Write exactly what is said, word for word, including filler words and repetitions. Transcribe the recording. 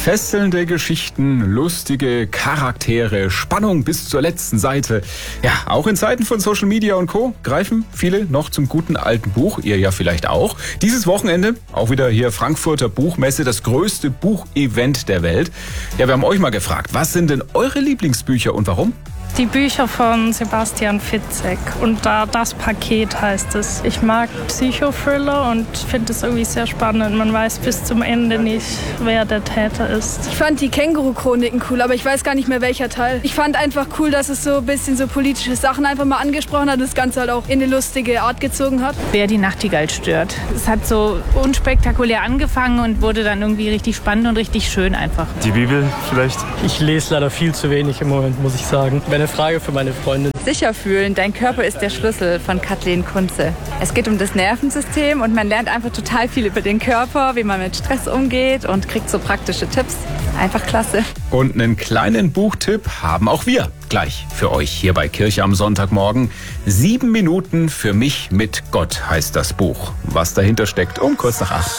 Fesselnde Geschichten, lustige Charaktere, Spannung bis zur letzten Seite. Ja, auch in Zeiten von Social Media und Co. greifen viele noch zum guten alten Buch, ihr ja vielleicht auch. Dieses Wochenende auch wieder hier Frankfurter Buchmesse, das größte Buchevent der Welt. Ja, wir haben euch mal gefragt, was sind denn eure Lieblingsbücher und warum? Die Bücher von Sebastian Fitzek und da das Paket heißt es. Ich mag Psychothriller und finde es irgendwie sehr spannend. Man weiß bis zum Ende nicht, wer der Täter ist. Ich fand die Känguru-Chroniken cool, aber ich weiß gar nicht mehr welcher Teil. Ich fand einfach cool, dass es so ein bisschen so politische Sachen einfach mal angesprochen hat und das Ganze halt auch in eine lustige Art gezogen hat. Wer die Nachtigall stört. Es hat so unspektakulär angefangen und wurde dann irgendwie richtig spannend und richtig schön einfach. Die Bibel vielleicht? Ich lese leider viel zu wenig im Moment, muss ich sagen. Eine Frage für meine Freundin. Sicher fühlen, dein Körper ist der Schlüssel von Kathleen Kunze. Es geht um das Nervensystem und man lernt einfach total viel über den Körper, wie man mit Stress umgeht und kriegt so praktische Tipps. Einfach klasse. Und einen kleinen Buchtipp haben auch wir gleich für euch hier bei Kirche am Sonntagmorgen. Sieben Minuten für mich mit Gott heißt das Buch. Was dahinter steckt, um kurz nach acht.